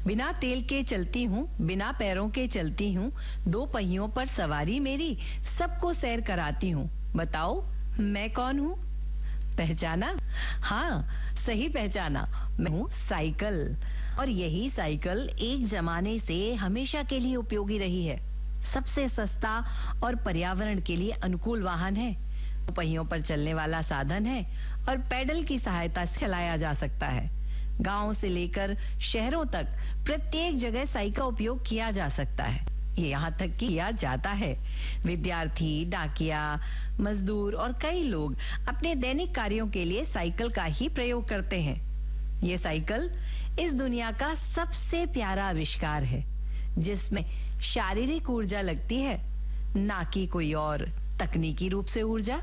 बिना तेल के चलती हूँ, बिना पैरों के चलती हूँ, दो पहियों पर सवारी मेरी, सबको सैर कराती हूँ। बताओ मैं कौन हूँ? पहचाना? हाँ, सही पहचाना। मैं हूँ साइकिल। और यही साइकिल एक जमाने से हमेशा के लिए उपयोगी रही है। सबसे सस्ता और पर्यावरण के लिए अनुकूल वाहन है। दो पहियों पर चलने वाला साधन है और पैडल की सहायता से चलाया जा सकता है। गांव से लेकर शहरों तक प्रत्येक जगह साइकिल का उपयोग किया जा सकता है। ये यहाँ तक किया जाता है। विद्यार्थी, डाकिया, मजदूर और कई लोग अपने दैनिक कार्यों के लिए साइकिल का ही प्रयोग करते हैं। ये साइकिल इस दुनिया का सबसे प्यारा आविष्कार है, जिसमें शारीरिक ऊर्जा लगती है, ना कि कोई और तकनीकी रूप से ऊर्जा।